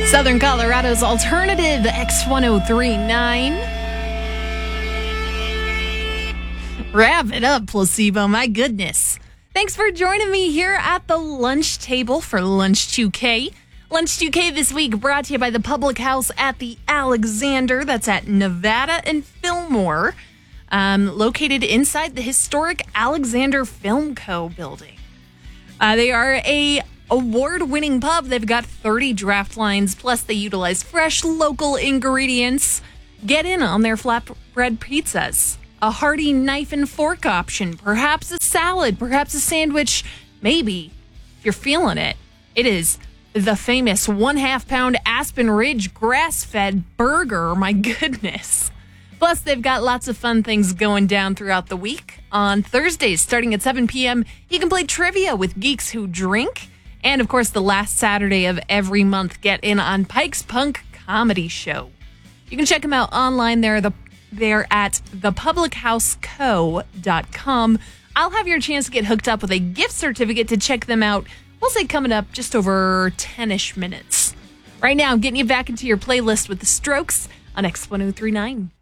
Southern Colorado's alternative X1039. Wrap it up, Placebo. My goodness. Thanks for joining me here at the lunch table for Lunch 2K. Lunch 2K this week brought to you by the Public House at the Alexander. That's at Nevada and Fillmore, located inside the historic Alexander Film Co. building. They are a award-winning pub. They've got 30 draft lines, plus they utilize fresh local ingredients. Get in on their flatbread pizzas, a hearty knife and fork option, perhaps a salad, perhaps a sandwich, maybe, if you're feeling it. It is the famous 1/2 pound Aspen Ridge grass-fed burger. My goodness. Plus, they've got lots of fun things going down throughout the week. On Thursdays, starting at 7 p.m., you can play trivia with Geeks Who Drink. And, of course, the last Saturday of every month, get in on Pike's Punk Comedy Show. You can check them out online. They're at thepublichouseco.com. I'll have your chance to get hooked up with a gift certificate to check them out. We'll say coming up just over 10-ish minutes. Right now, I'm getting you back into your playlist with The Strokes on X1039.